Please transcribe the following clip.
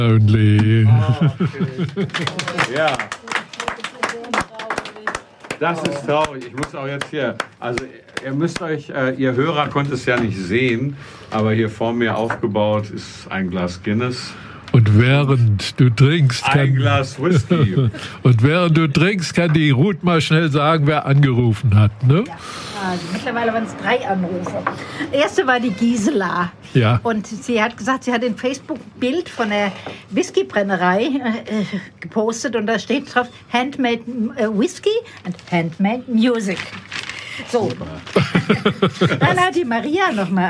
Only. Okay. Ja. Das ist traurig. Ich muss auch jetzt hier, also ihr müsst euch, ihr Hörer konnte es ja nicht sehen, aber hier vor mir aufgebaut ist ein Glas Guinness. Und während du trinkst, ein Glas Whisky. Und während du trinkst, kann die Ruth mal schnell sagen, wer angerufen hat, ne? Ja, also mittlerweile waren es 3 Anrufe. Erste war die Gisela. Ja. Und sie hat gesagt, sie hat ein Facebook-Bild von der Whiskybrennerei gepostet und da steht drauf Handmade Whisky and Handmade Music. So. Dann hat die Maria noch mal